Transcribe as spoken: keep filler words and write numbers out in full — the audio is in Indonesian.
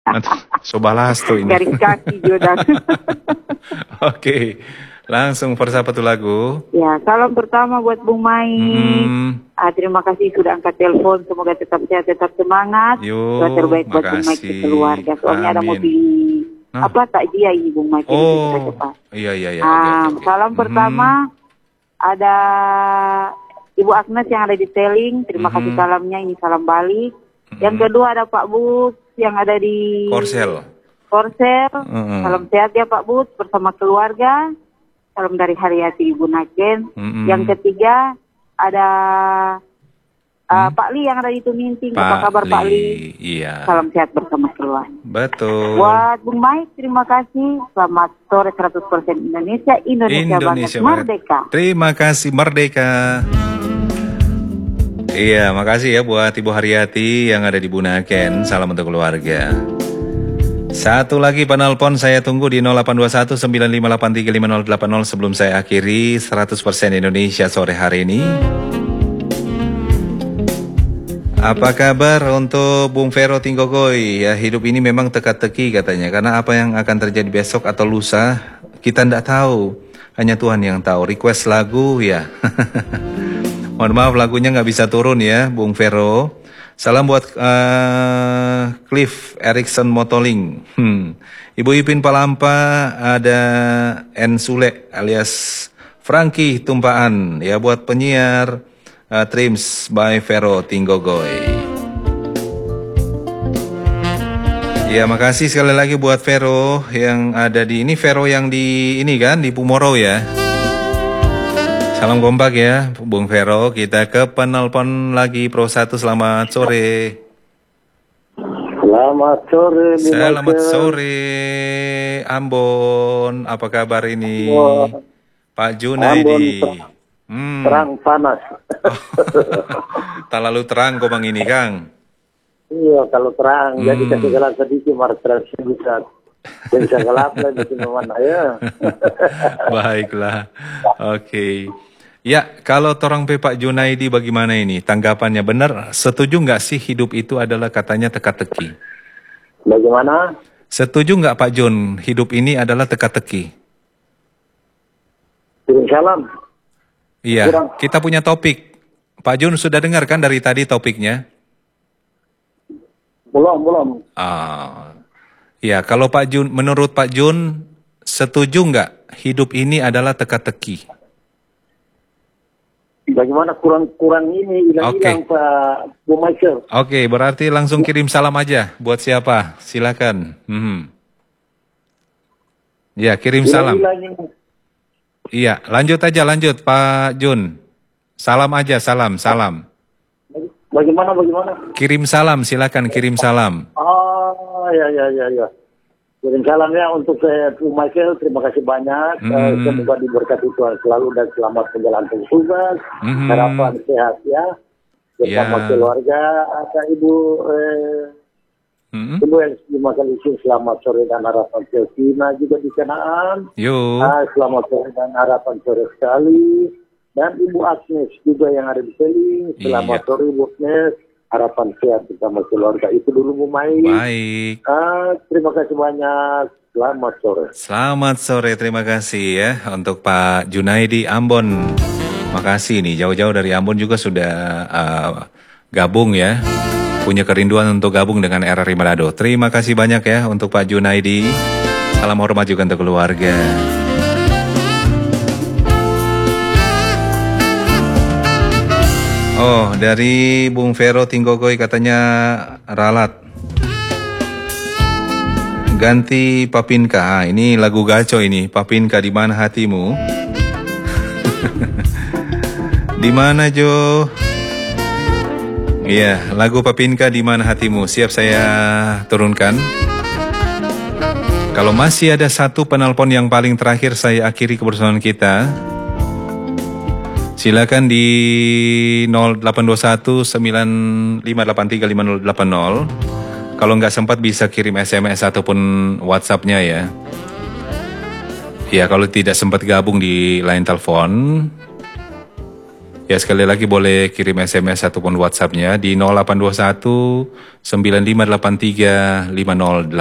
Sobalas tuh ini. Garis kaki Jodan. Oke, langsung persapa tuh lagu. Ya, salam pertama buat Bung Mai. Hmm. Ah, terima kasih sudah angkat telepon. Semoga tetap sehat, tetap semangat. Yo, Doa terbaik buat Bung Mai ke keluarga. Soalnya ada mau beli Nah. apa takjiah ini Bung Mai. Oh, iya iya iya. Ah, okay, okay, okay. Salam hmm. pertama ada Ibu Agnes yang ada di Teling. Terima hmm. kasih salamnya. Ini salam balik. Hmm. Yang kedua ada Pak Bus yang ada di Korsel. Korsel. Hmm. Salam sehat ya Pak Bus bersama keluarga. Salam dari Haryati Ibu Naken. Hmm. Yang ketiga ada uh, hmm. Pak Li yang ada di Tuminting. Apa kabar Pak Li? Iya. Salam sehat bersama keluarga. Betul. Buat Bung Mai, terima kasih. Selamat sore seratus persen Indonesia. Indonesia, Indonesia banget. Merdeka. Terima kasih Merdeka. Iya, makasih ya buat Ibu Haryati yang ada di Bunaken. Salam untuk keluarga. Satu lagi penelpon saya tunggu di nol delapan dua satu sembilan lima delapan tiga lima nol delapan nol sebelum saya akhiri seratus persen Indonesia sore hari ini. Apa kabar untuk Bung Vero Tinggogoy? Ya, hidup ini memang teka-teki katanya. Karena apa yang akan terjadi besok atau lusa, kita tidak tahu. Hanya Tuhan yang tahu. Request lagu ya. Mohon maaf lagunya nggak bisa turun ya, Bung Vero. Salam buat uh, Cliff Erikson Motoling. Hmm. Ibu Ipin Palampa, ada N Sule alias Frankie Tumpaan. Ya, buat penyiar. Uh, Trims by Vero Tinggogoy. Ya, makasih sekali lagi buat Vero yang ada di ini. Vero yang di ini kan di Pumoro ya. Salam kompak ya Bung Vero. Kita ke penelpon lagi Pro satu. Selamat sore. Selamat sore. Selamat sore Ambon. Apa kabar ini? Wah. Pak Junaidi. Hmm. Terang panas. Oh, terlalu terang kok bang ini Kang. Iya kalau terang hmm. jadi kasih gelap sedikit martras bisa bisa gelap lah di mana ya. Baiklah, oke. Okay. Ya kalau torang pe Pak Junaidi bagaimana ini tanggapannya, benar setuju nggak sih hidup itu adalah katanya teka-teki? Bagaimana? Setuju nggak Pak Jun hidup ini adalah teka-teki? Kirim salam. Iya, kurang. Kita punya topik. Pak Jun sudah dengar kan dari tadi topiknya? Belum, belum. Ah, ya kalau Pak Jun, menurut Pak Jun, setuju nggak hidup ini adalah teka-teki? Bagaimana kurang-kurang ini hilang-hilang okay. Pak Bumaisir? Oke, okay, berarti langsung kirim salam aja. Buat siapa? Silakan. Hmm. Ya, kirim salam. Iya, lanjut aja, lanjut Pak Jun. Salam aja, salam, salam. Bagaimana, bagaimana? Kirim salam, silakan kirim salam. Oh, ya, ya, ya, ya. Kirim salam ya untuk saya, Bu Michael, terima kasih banyak. Hmm. Uh, semoga diberkati Tuhan selalu dan selamat menjalankan tugas. Hmm. Harapan sehat ya. Bersama yeah. keluarga, ada Ibu... Eh, Hmm. Ibu yang dimakan isin selamat sore dan harapan Cina juga di Kanaan. Yo. Ah, selamat sore dan harapan sore sekali. Dan Ibu Agnes juga yang ada di Teling. Selamat iya. sore Ibu Agnes. Harapan sehat bersama keluarga. Itu dulu Bu Mai. Baik. Ah, terima kasih banyak. Selamat sore. Selamat sore, terima kasih ya untuk Pak Junaidi Ambon. Makasih nih jauh-jauh dari Ambon juga sudah uh, gabung ya. Punya kerinduan untuk gabung dengan R R I Manado. Terima kasih banyak ya untuk Pak Junaidi. Salam hormat juga untuk keluarga. Oh, dari Bung Vero Tinggogoy katanya ralat. Ganti Papinka. Ah, ini lagu gaco ini. Papinka di mana hatimu? Di mana Jo? Iya, lagu Papinka di mana hatimu? Siap saya turunkan. Kalau masih ada satu penelpon yang paling terakhir saya akhiri kebersamaan kita. Silakan di nol delapan dua satu sembilan lima delapan tiga lima nol delapan nol. Kalau nggak sempat bisa kirim S M S ataupun WhatsApp-nya ya. Ya, kalau tidak sempat gabung di line telepon, Ya sekali lagi boleh kirim S M S ataupun WhatsApp-nya di nol delapan dua satu sembilan lima delapan tiga lima nol delapan.